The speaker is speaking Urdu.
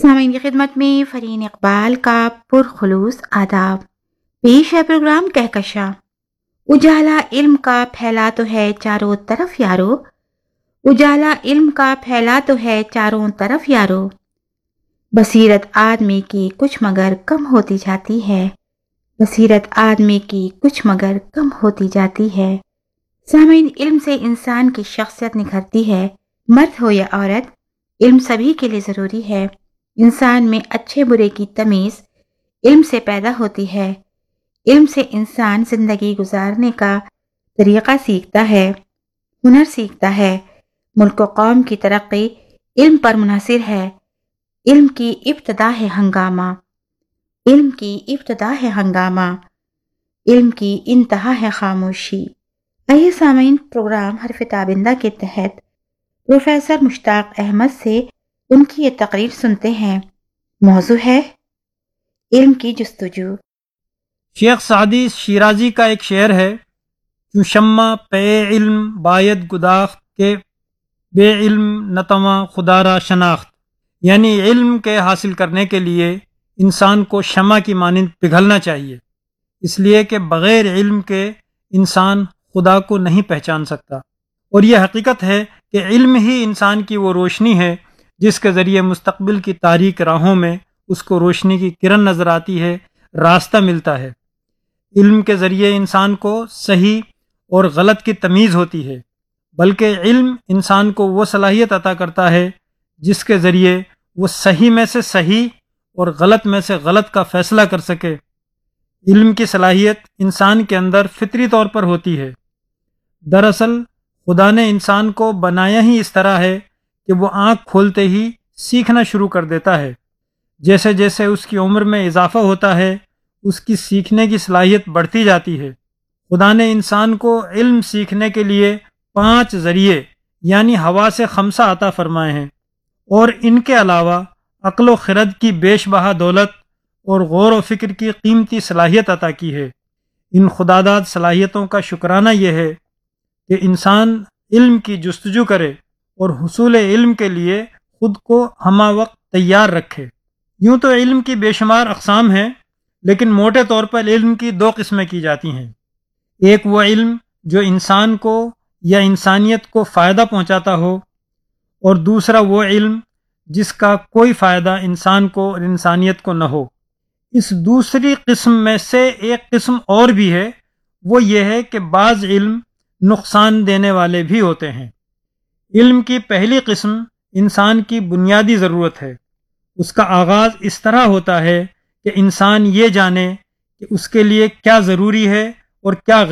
سامعین کی خدمت میں فرین اقبال کا پرخلوص آداب پیش ہے پروگرام کہکشاں۔ اجالا علم کا پھیلا تو ہے چاروں طرف یارو، اجالا علم کا پھیلا تو ہے چاروں طرف یارو، بصیرت آدمی کی کچھ مگر کم ہوتی جاتی ہے، بصیرت آدمی کی کچھ مگر کم ہوتی جاتی ہے۔ سامعین، علم سے انسان کی شخصیت نکھرتی ہے، مرد ہو یا عورت، علم سبھی کے لیے ضروری ہے۔ انسان میں اچھے برے کی تمیز علم سے پیدا ہوتی ہے۔ علم سے انسان زندگی گزارنے کا طریقہ سیکھتا ہے، ہنر سیکھتا ہے۔ ملک و قوم کی ترقی علم پر منحصر ہے۔ علم کی ابتدا ہے ہنگامہ، علم کی ابتدا ہے ہنگامہ، علم کی انتہا ہے خاموشی۔ آئیے سامعین، پروگرام حرف تابندہ کے تحت پروفیسر مشتاق احمد سے ان کی یہ تقریر سنتے ہیں۔ موضوع ہے علم کی جستجو۔ شیخ سعدی شیرازی کا ایک شعر ہے، چون شمع پے علم باید گداخت کے بے علم نتواں خدا را شناخت، یعنی علم کے حاصل کرنے کے لیے انسان کو شمع کی مانند پگھلنا چاہیے، اس لیے کہ بغیر علم کے انسان خدا کو نہیں پہچان سکتا۔ اور یہ حقیقت ہے کہ علم ہی انسان کی وہ روشنی ہے جس کے ذریعے مستقبل کی تاریک راہوں میں اس کو روشنی کی کرن نظر آتی ہے، راستہ ملتا ہے۔ علم کے ذریعے انسان کو صحیح اور غلط کی تمیز ہوتی ہے، بلکہ علم انسان کو وہ صلاحیت عطا کرتا ہے جس کے ذریعے وہ صحیح میں سے صحیح اور غلط میں سے غلط کا فیصلہ کر سکے۔ علم کی صلاحیت انسان کے اندر فطری طور پر ہوتی ہے۔ دراصل خدا نے انسان کو بنایا ہی اس طرح ہے کہ وہ آنکھ کھولتے ہی سیکھنا شروع کر دیتا ہے۔ جیسے جیسے اس کی عمر میں اضافہ ہوتا ہے، اس کی سیکھنے کی صلاحیت بڑھتی جاتی ہے۔ خدا نے انسان کو علم سیکھنے کے لیے 5 ذریعے یعنی حواس خمسہ عطا فرمائے ہیں، اور ان کے علاوہ عقل و خرد کی بیش بہا دولت اور غور و فکر کی قیمتی صلاحیت عطا کی ہے۔ ان خداداد صلاحیتوں کا شکرانہ یہ ہے کہ انسان علم کی جستجو کرے اور حصول علم کے لیے خود کو ہمہ وقت تیار رکھے۔ یوں تو علم کی بے شمار اقسام ہیں، لیکن موٹے طور پر علم کی 2 قسمیں کی جاتی ہیں۔ ایک وہ علم جو انسان کو یا انسانیت کو فائدہ پہنچاتا ہو، اور دوسرا وہ علم جس کا کوئی فائدہ انسان کو اور انسانیت کو نہ ہو۔ اس دوسری قسم میں سے ایک قسم اور بھی ہے، وہ یہ ہے کہ بعض علم نقصان دینے والے بھی ہوتے ہیں۔ علم کی پہلی قسم انسان کی بنیادی ضرورت ہے۔ اس کا آغاز اس طرح ہوتا ہے کہ انسان یہ جانے کہ اس کے لیے کیا ضروری ہے اور کیا